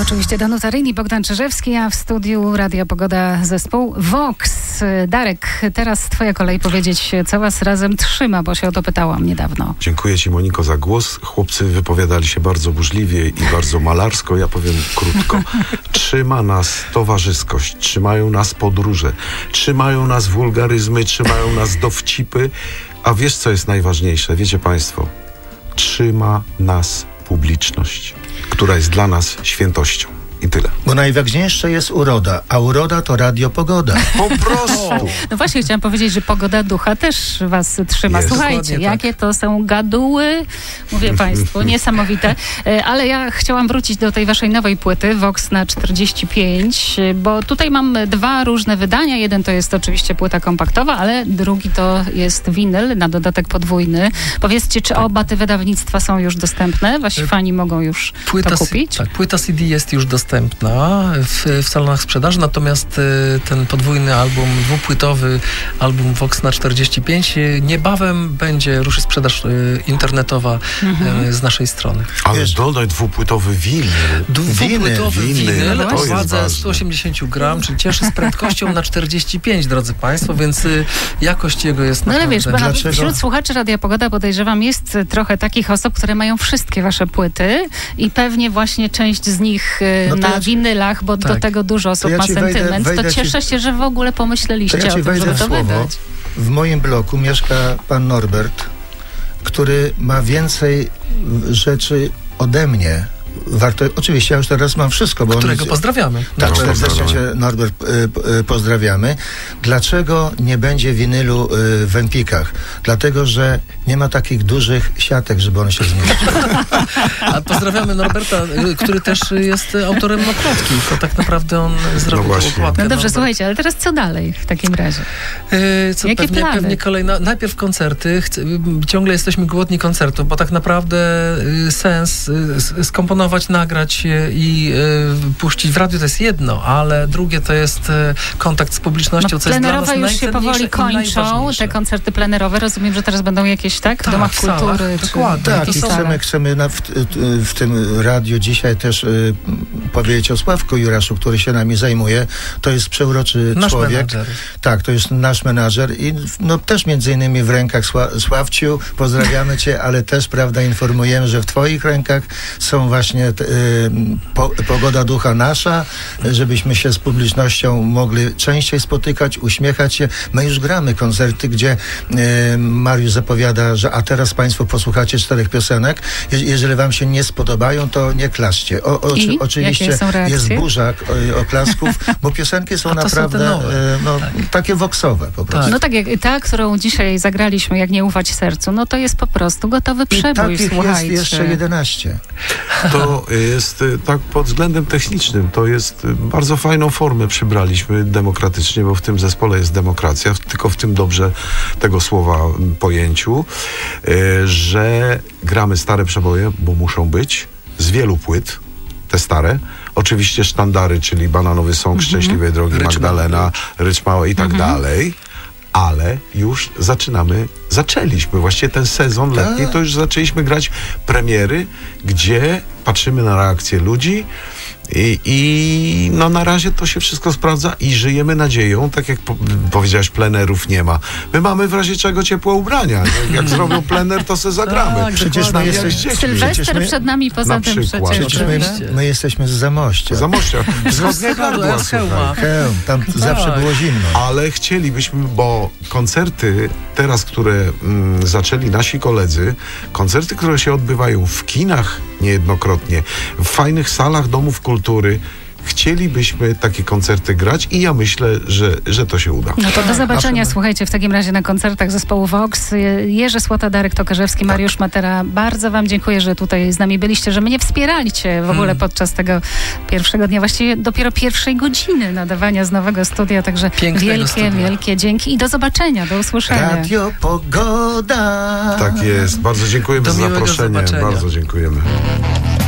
oczywiście Danuta Ryni, Bogdan Czyżewski, a w studiu Radia Pogoda zespół Vox. Darek, teraz twoja kolej powiedzieć, co was razem trzyma, bo się o to pytałam niedawno. Dziękuję ci, Moniko, za głos. Chłopcy wypowiadali się bardzo burzliwie i bardzo malarsko. Ja powiem krótko. Trzyma nas towarzyskość, trzymają nas podróże, trzymają nas wulgaryzmy, trzymają nas dowcipy. A wiesz, co jest najważniejsze? Wiecie państwo? Trzyma nas publiczność, która jest dla nas świętością. I tyle. Bo najważniejsze jest uroda, a uroda to Radio Pogoda. Po prostu. No właśnie, chciałam powiedzieć, że pogoda ducha też was trzyma. Jest. Słuchajcie, jakie to są gaduły, mówię państwu, niesamowite. Ale ja chciałam wrócić do tej waszej nowej płyty, Vox na 45, bo tutaj mam dwa różne wydania. Jeden to jest oczywiście płyta kompaktowa, ale drugi to jest winyl, na dodatek podwójny. Powiedzcie, czy oba te wydawnictwa są już dostępne? Wasi fani mogą już to kupić? Tak, płyta CD jest już dostępna w salonach sprzedaży, natomiast ten podwójny album, dwupłytowy album Vox na 45 niebawem ruszy sprzedaż internetowa z naszej strony. Ale dodaj dwupłytowy winyl. Dwupłytowy winyl o to wadze 180 gram, czyli cieszy z prędkością na 45, drodzy państwo, więc jakość jego jest naprawdę... No ale wiesz, wśród słuchaczy Radia Pogoda, podejrzewam, jest trochę takich osób, które mają wszystkie wasze płyty i pewnie właśnie część z nich na winylach, bo do tego dużo osób ma sentyment, to cieszę się, że w ogóle pomyśleliście o tym, żeby to wydać. W moim bloku mieszka pan Norbert, który ma więcej rzeczy ode mnie. Oczywiście ja już teraz mam wszystko. Którego pozdrawiamy. Tak, serdecznie cię, Norbert, pozdrawiamy. Dlaczego nie będzie winylu w Empikach? Dlatego, że nie ma takich dużych siatek, żeby on się zmieścił. A pozdrawiamy Norberta, który też jest autorem okładki. To tak naprawdę on zrobił okładkę. No dobrze, słuchajcie, ale teraz co dalej w takim razie? Jakie plany? Pewnie kolejna. Najpierw koncerty. Ciągle jesteśmy głodni koncertów, bo tak naprawdę sens skomponować, nagrać i puścić w radiu to jest jedno, ale drugie to jest kontakt z publicznością, co jest dla nas już się powoli kończą, te koncerty plenerowe. Rozumiem, że teraz będą jakieś, w domach kultury. Dokładnie. Tak, i chcemy w tym radiu dzisiaj też powiedzieć o Sławku Juraszu, który się nami zajmuje. To jest przeuroczy nasz człowiek. Menadżer. Tak, to jest nasz menadżer i też między innymi w rękach Sławciu, pozdrawiamy cię, ale też, prawda, informujemy, że w twoich rękach są właśnie pogoda ducha nasza, żebyśmy się z publicznością mogli częściej spotykać, uśmiechać się. My już gramy koncerty, gdzie Mariusz zapowiada, że a teraz państwo posłuchacie 4 piosenek. Jeżeli wam się nie spodobają, to nie klaszcie. Oczywiście jest burza oklasków, bo piosenki są naprawdę takie voxowe po prostu. No tak jak ta, którą dzisiaj zagraliśmy, Jak nie ufać sercu, no to jest po prostu gotowy przebój, I takich jest jeszcze 11. To jest tak pod względem technicznym, to jest bardzo fajną formę przybraliśmy demokratycznie, bo w tym zespole jest demokracja, tylko w tym dobrze tego słowa pojęciu, że gramy stare przeboje, bo muszą być, z wielu płyt, te stare. Oczywiście sztandary, czyli Bananowy Sąk, Szczęśliwej Drogi, Magdalena, Rycz Mała i tak dalej. Ale już zaczęliśmy właściwie ten sezon letni, to już zaczęliśmy grać premiery, gdzie patrzymy na reakcję ludzi i na razie to się wszystko sprawdza i żyjemy nadzieją, tak jak powiedziałeś, plenerów nie ma. My mamy w razie czego ciepłe ubrania. Jak zrobią plener, to se zagramy. Przecież Sylwester przed nami poza tym przecież. My jesteśmy z Zamościa. Wschodnie gardła, Chełm, tam zawsze było zimno. Ale chcielibyśmy, bo koncerty teraz, które zaczęli nasi koledzy, koncerty, które się odbywają w kinach niejednokrotnie, w fajnych salach domów kultury, chcielibyśmy takie koncerty grać i ja myślę, że to się uda. No to do zobaczenia, słuchajcie, w takim razie na koncertach zespołu Vox. Jerzy Słota, Darek Tokarzewski, Mariusz Matera. Bardzo wam dziękuję, że tutaj z nami byliście, że mnie wspieraliście w ogóle podczas tego pierwszego dnia, właściwie dopiero pierwszej godziny nadawania z nowego studia, także wielkie dzięki i do zobaczenia, do usłyszenia. Radio Pogoda. Tak jest, bardzo dziękujemy za zaproszenie, bardzo dziękujemy.